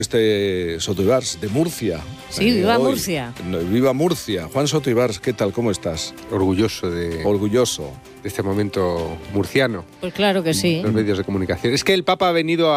Soto Ibars, de Murcia. Sí, viva hoy. Murcia. Viva Murcia. Juan Soto Ibars, ¿qué tal? ¿Cómo estás? Orgulloso de este momento murciano. Pues claro que sí. Los medios de comunicación. Es que el Papa ha venido